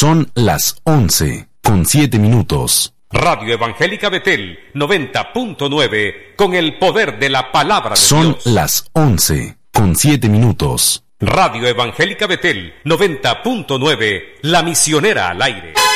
Son las 11:07. Radio Evangélica Betel 90.9 con el poder de la palabra de Son Dios. las 11:07. Radio Evangélica Betel 90.9, la misionera al aire.